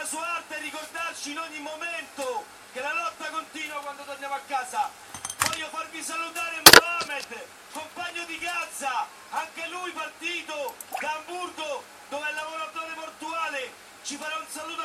sua arte e ricordarci in ogni momento che la lotta continua quando torniamo a casa. Voglio farvi salutare Mohamed, compagno di Gaza, anche lui partito da Amburgo dove è lavoratore portuale, ci farà un